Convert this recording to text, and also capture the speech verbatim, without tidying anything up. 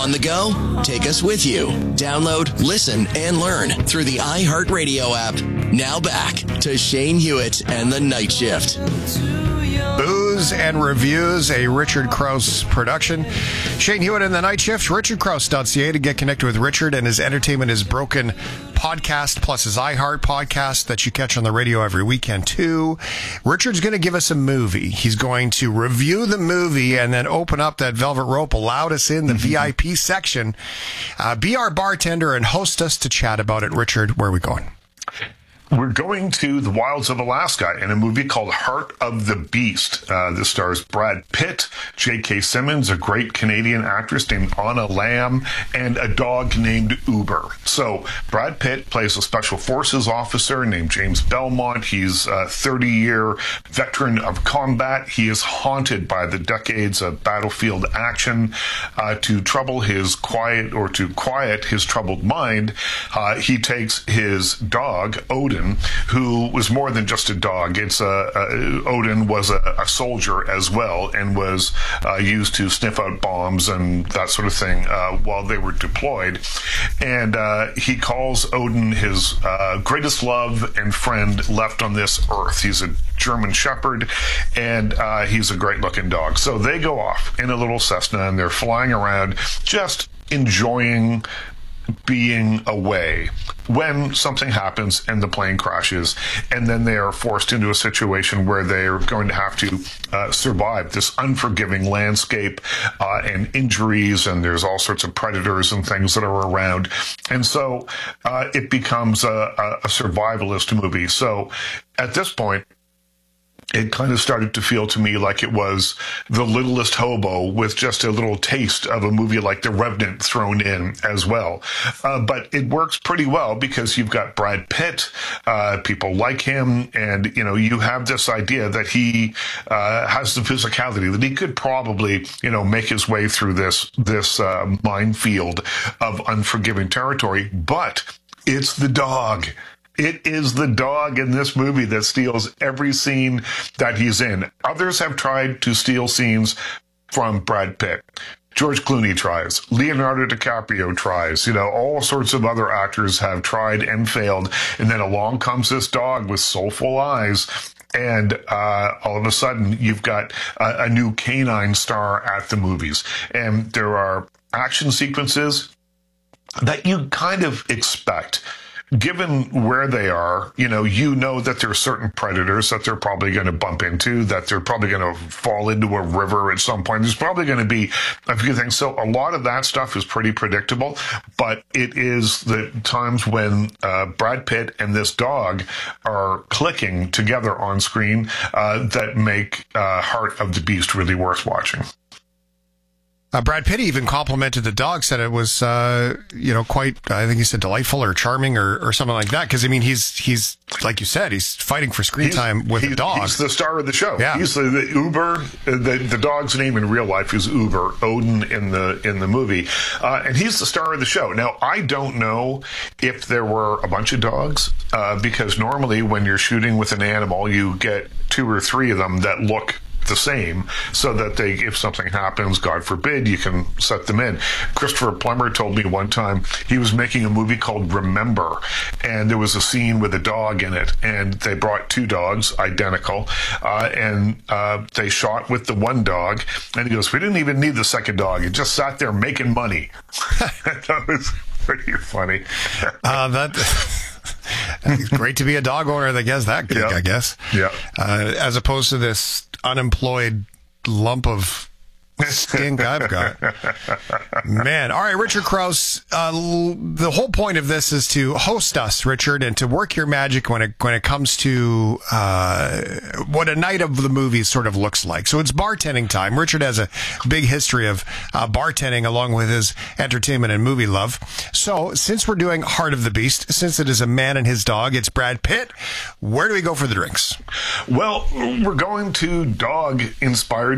On the go? Take us with you. Download, listen, and learn through the iHeartRadio app. Now back to Shane Hewitt and the Night Shift. Booze and Reviews, a Richard Krause production. Shane Hewitt and the Night Shift, richard krause dot c a to get connected with Richard and his Entertainment is Broken podcast, plus his iHeart podcast that you catch on the radio every weekend too. Richard's going to give us a movie. He's going to review the movie and then open up that velvet rope, allow us in the mm-hmm. V I P section, uh, be our bartender and host us to chat about it. Richard, where are we going? We're going to the wilds of Alaska in a movie called Heart of the Beast. Uh, this stars Brad Pitt, J K. Simmons, a great Canadian actress named Anna Lamb, and a dog named Uber. So Brad Pitt plays a special forces officer named James Belmont. He's a thirty-year veteran of combat. He is haunted by the decades of battlefield action. Uh, to trouble his quiet, or to quiet his troubled mind, uh, he takes his dog, Odin, who was more than just a dog. It's a, a Odin was a, a soldier as well, and was uh, used to sniff out bombs and that sort of thing uh, while they were deployed. And uh, he calls Odin his uh, greatest love and friend left on this earth. He's a German Shepherd, and uh, he's a great-looking dog. So they go off in a little Cessna, and they're flying around, just enjoying being away, when something happens and the plane crashes, and then they are forced into a situation where they are going to have to uh, survive this unforgiving landscape uh, and injuries, and there's all sorts of predators and things that are around. And so uh, it becomes a, a survivalist movie. So at this point, it kind of started to feel to me like it was The Littlest Hobo with just a little taste of a movie like The Revenant thrown in as well. Uh, but it works pretty well because you've got Brad Pitt, uh, people like him, and, you know, you have this idea that he uh, has the physicality, that he could probably, you know, make his way through this, this uh, minefield of unforgiving territory. But it's the dog. It is the dog in this movie that steals every scene that he's in. Others have tried to steal scenes from Brad Pitt. George Clooney tries. Leonardo DiCaprio tries. You know, all sorts of other actors have tried and failed. And then along comes this dog with soulful eyes. And uh, all of a sudden, you've got a, a new canine star at the movies. And there are action sequences that you kind of expect. Given where they are, you know, you know that there are certain predators that they're probably going to bump into, that they're probably going to fall into a river at some point. There's probably going to be a few things. So a lot of that stuff is pretty predictable, but it is the times when uh, Brad Pitt and this dog are clicking together on screen uh, that make uh, Heart of the Beast really worth watching. Uh, Brad Pitt even complimented the dog, said it was, uh, you know, quite, I think he said delightful or charming or, or something like that. Because, I mean, he's, he's like you said, he's fighting for screen he's, time with the dog. He's the star of the show. Yeah. He's the, the Uber. The, the dog's name in real life is Uber, Odin in the in the movie. Uh, and he's the star of the show. Now, I don't know if there were a bunch of dogs, uh, because normally when you're shooting with an animal, you get two or three of them that look the same, so that they, if something happens, God forbid, you can set them in. Christopher Plummer told me one time he was making a movie called Remember, and there was a scene with a dog in it, and they brought two dogs, identical, uh, and uh, they shot with the one dog, and he goes, we didn't even need the second dog. It just sat there making money. That was pretty funny. uh, that... It's great to be a dog owner that gets that gig, yeah. I guess. Yeah. Uh, as opposed to this unemployed lump of stink I've got. Man. All right, Richard Krause. Uh, the whole point of this is to host us, Richard, and to work your magic when it when it comes to uh, what a night of the movies sort of looks like. So it's bartending time. Richard has a big history of uh, bartending along with his entertainment and movie love. So since we're doing Heart of the Beast, since it is a man and his dog, it's Brad Pitt, where do we go for the drinks? Well, we're going to dog-inspired